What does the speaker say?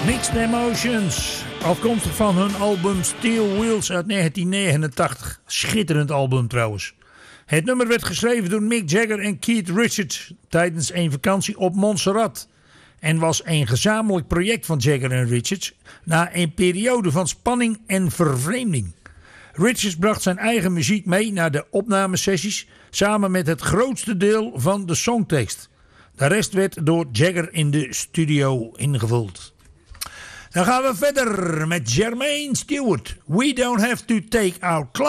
Mixed Emotions, afkomstig van hun album Steel Wheels uit 1989. Schitterend album trouwens. Het nummer werd geschreven door Mick Jagger en Keith Richards tijdens een vakantie op Montserrat. En was een gezamenlijk project van Jagger en Richards na een periode van spanning en vervreemding. Richards bracht zijn eigen muziek mee naar de opnamesessies samen met het grootste deel van de songtekst. De rest werd door Jagger in de studio ingevuld. Dan gaan we verder met Jermaine Stewart. We don't have to take our clothes